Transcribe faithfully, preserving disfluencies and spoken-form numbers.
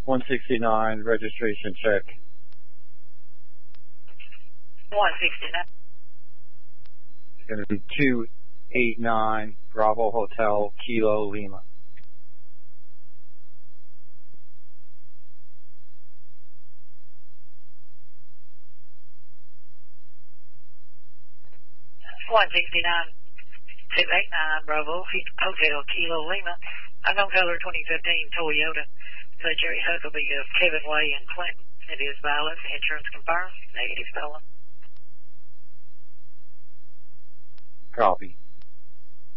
one sixty-nine, registration check. one sixty-nine. It's going to be two eight nine, Bravo Hotel, Kilo Lima. one sixty-nine, two eight nine, Bravo Hotel, Kilo Lima. Unknown color twenty fifteen Toyota. Cherry Huckabee of Kevin Way in Clinton. It is valid. Insurance confirmed. Negative stolen. Copy.